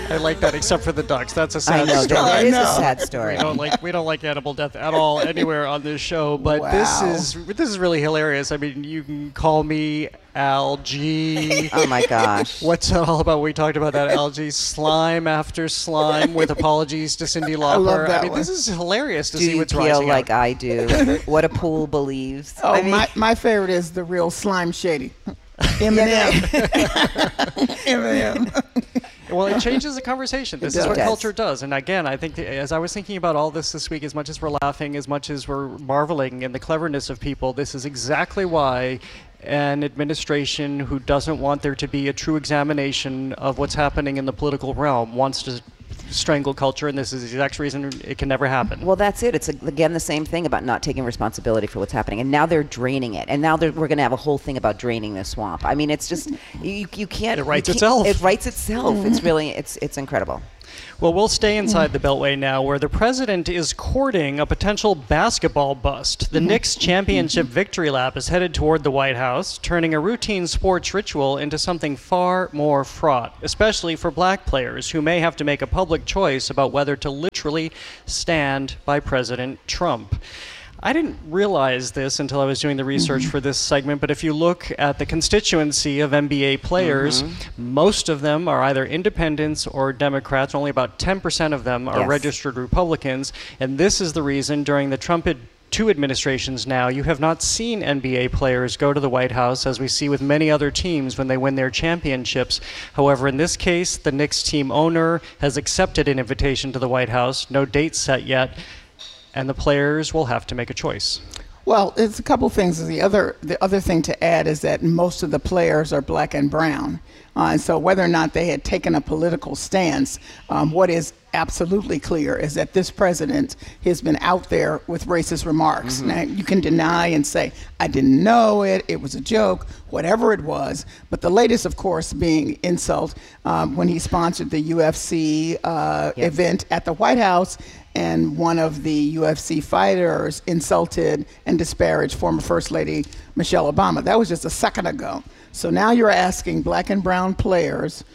I like that, except for the ducks. That's a sad I know, story. that is a sad story. We don't like animal death at all anywhere on this show, but this is really hilarious. I mean, you can call me algae. Oh my gosh. What's it all about? We talked about that algae. Slime after slime, with apologies to Cyndi Lauper. I love that one. This is hilarious to Do see you what's feel rising like out. I do? What a pool believes. Oh, I mean, my favorite is the real Slime Shady. Eminem. Eminem. Well, it changes the conversation. This is does. what It does. culture does. And again, I think as I was thinking about all this week, as much as we're laughing, as much as we're marveling in the cleverness of people, this is exactly why an administration who doesn't want there to be a true examination of what's happening in the political realm wants to strangle culture, and this is the exact reason it can never happen. well, that's it. It's again the same thing about not taking responsibility for what's happening, and now they're draining it, and now we're going to have a whole thing about draining the swamp. I mean, it's just you can't. It writes you can't- itself. It writes itself. It's really it's incredible. Well, we'll stay inside the Beltway now, where the president is courting a potential basketball bust. The Knicks championship victory lap is headed toward the White House, turning a routine sports ritual into something far more fraught, especially for black players who may have to make a public choice about whether to literally stand by President Trump. I didn't realize this until I was doing the research for this segment, but if you look at the constituency of NBA players, most of them are either independents or Democrats. Only about 10% of them are Yes. registered Republicans, and this is the reason during the Trump two administrations now, you have not seen NBA players go to the White House, as we see with many other teams when they win their championships. However, in this case, the Knicks team owner has accepted an invitation to the White House, no date set yet, and the players will have to make a choice. Well, it's a couple things. The other thing to add is that most of the players are black and brown. And so whether or not they had taken a political stance, what is absolutely clear is that this president has been out there with racist remarks. Now, you can deny and say, I didn't know it was a joke, whatever it was. But the latest, of course, being insult when he sponsored the UFC event at the White House, and one of the UFC fighters insulted and disparaged former First Lady Michelle Obama. That was just a second ago. So now you're asking black and brown players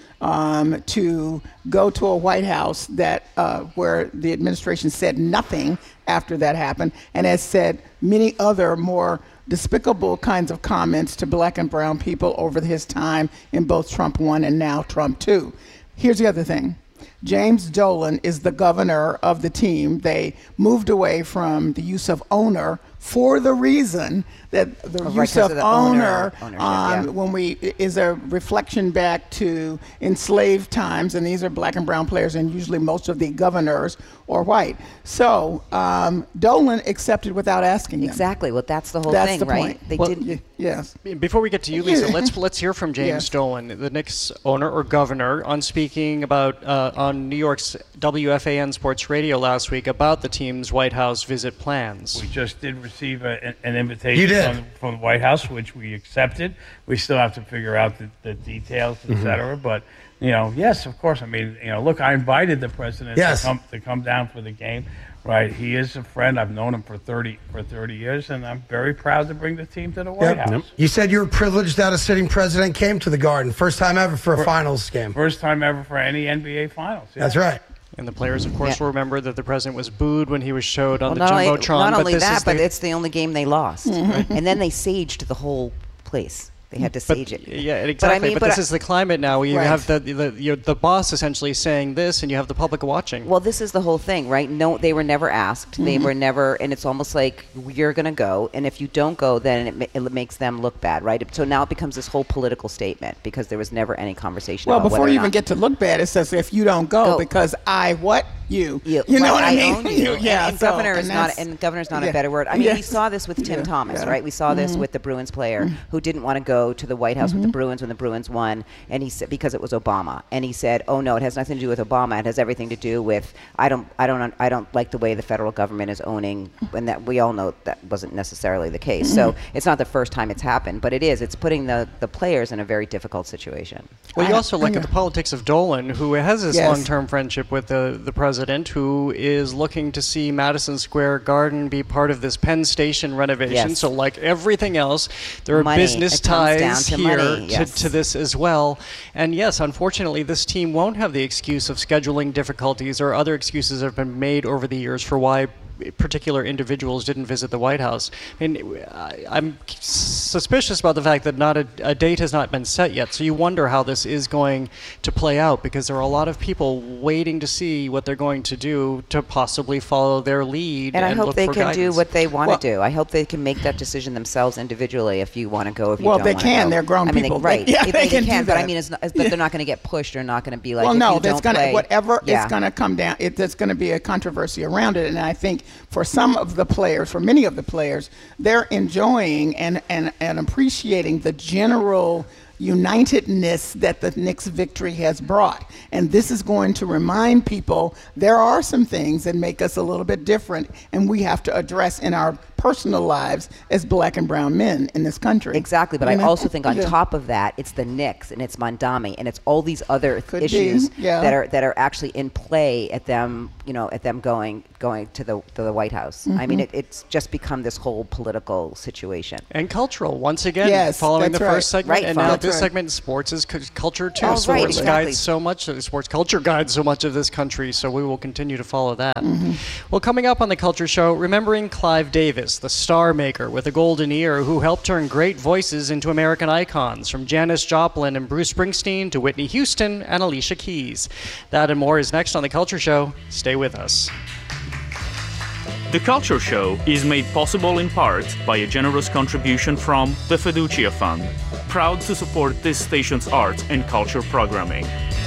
to go to a White House that where the administration said nothing after that happened, and has said many other more despicable kinds of comments to black and brown people over his time in both Trump 1 and now Trump 2. Here's the other thing. James Dolan is the governor of the team. They moved away from the use of owner for the reason that the use because of of the owner ownership, when we is a reflection back to enslaved times, and these are black and brown players, and usually most of the governors are white. So Dolan accepted without asking them. Exactly. Well, that's the whole That's thing, the right? point. They Well, didn't. Yes. Before we get to you, Lisa, let's hear from James Yes. Dolan, the Knicks owner or governor, on speaking about on New York's WFAN Sports Radio last week about the team's White House visit plans. We just did receive an invitation You did. from the White House, which we accepted. We still have to figure out the details, et cetera. But, yes, of course. I mean, look, I invited the president Yes. to come down for the game. Right, he is a friend. I've known him for 30 years, and I'm very proud to bring the team to the White House. You said you were privileged that a sitting president came to the Garden. First time ever for a finals game. First time ever for any NBA Finals. Yeah. That's right. And the players, of course, will remember that the president was booed when he was showed on the not Jumbotron. only this that, is but the, it's the only game they lost. And then they saged the whole place. They had to sage it. Yeah, exactly. But this is the climate now. Where you Right. have the boss essentially saying this, and you have the public watching. Well, this is the whole thing, right? No, they were never asked. They were never, and it's almost like you're going to go, and if you don't go, then it makes them look bad, right? So now it becomes this whole political statement because there was never any conversation. Well, about before whether you or even not. get to look bad, it says if you don't go, because I what you. You know what I mean? own you. Yeah. And so- governor is not, that's- and governor's not yeah. a better word. I mean, we Yes. saw this with Tim Yeah. Thomas, Yeah. right? We saw this with the Bruins player who didn't want to go to the White House with the Bruins when the Bruins won, and he said because it was Obama, and he said, "Oh no, it has nothing to do with Obama. It has everything to do with I don't like the way the federal government is owning," and that we all know that wasn't necessarily the case. So it's not the first time it's happened, but it is. It's putting the players in a very difficult situation. Well, you also look at the politics of Dolan, who has this Yes. long-term friendship with the president. president who is looking to see Madison Square Garden be part of this Penn Station renovation. Yes. So like everything else, there are Money. business It comes down ties to here money, yes. to this as well. And yes, unfortunately, this team won't have the excuse of scheduling difficulties or other excuses that have been made over the years for why particular individuals didn't visit the White House. I mean, I'm suspicious about the fact that not a date has not been set yet. So you wonder how this is going to play out, because there are a lot of people waiting to see what they're going to do to possibly follow their lead. And I hope look they for can do guidance. what they want to do. I hope they can make that decision themselves individually. If you want to go, if you Well, don't they want can. to go. They're grown I mean, people. right? Yeah, If they can do But that. I mean, but they're not going to get pushed. They're not going to be like, Well, if no, you that's don't going to play, whatever yeah. is going to come down. There's going to be a controversy around it, and I think for some of the players, for many of the players, they're enjoying and appreciating the general unitedness that the Knicks victory has brought. And this is going to remind people there are some things that make us a little bit different, and we have to address in our personal lives as black and brown men in this country. Exactly, but You I know? also think on Yeah. top of that, it's the Knicks and it's Mondami and it's all these other Could be, issues yeah. that are actually in play at them, going to the White House. I mean, it's just become this whole political situation. And cultural, once again, Yes, following the that's right. first segment, Right, and now that's this right. segment, sports is culture too. Oh, right, Sports exactly. guides so much, sports culture guides so much of this country, so we will continue to follow that. Well, coming up on the Culture Show, remembering Clive Davis, the star maker with a golden ear who helped turn great voices into American icons, from Janis Joplin and Bruce Springsteen to Whitney Houston and Alicia Keys. That and more is next on the Culture Show. Stay with us. The Culture Show is made possible in part by a generous contribution from the Fiducia Fund, proud to support this station's arts and culture programming.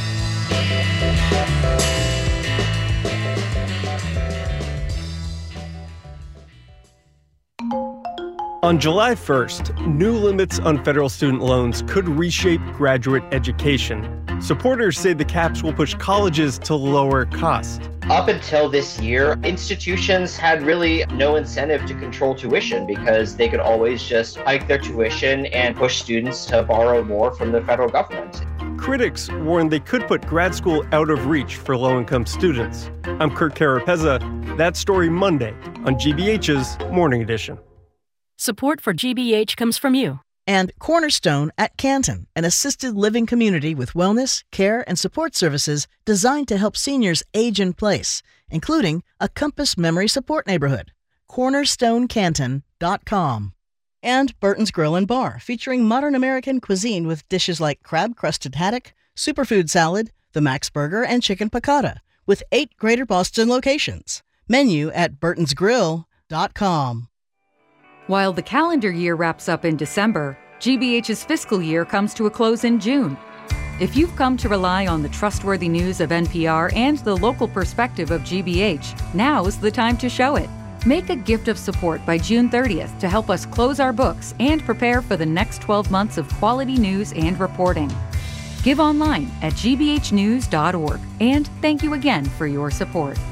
On July 1st, new limits on federal student loans could reshape graduate education. Supporters say the caps will push colleges to lower costs. Up until this year, institutions had really no incentive to control tuition because they could always just hike their tuition and push students to borrow more from the federal government. Critics warn they could put grad school out of reach for low-income students. I'm Kurt Carapezza. That story Monday on GBH's Morning Edition. Support for GBH comes from you. And Cornerstone at Canton, an assisted living community with wellness, care, and support services designed to help seniors age in place, including a Compass Memory Support Neighborhood. CornerstoneCanton.com. And Burton's Grill and Bar, featuring modern American cuisine with dishes like crab-crusted haddock, superfood salad, the Max Burger, and chicken piccata, with 8 Greater Boston locations. Menu at burtonsgrill.com. While the calendar year wraps up in December, GBH's fiscal year comes to a close in June. If you've come to rely on the trustworthy news of NPR and the local perspective of GBH, now is the time to show it. Make a gift of support by June 30th to help us close our books and prepare for the next 12 months of quality news and reporting. Give online at gbhnews.org, and thank you again for your support.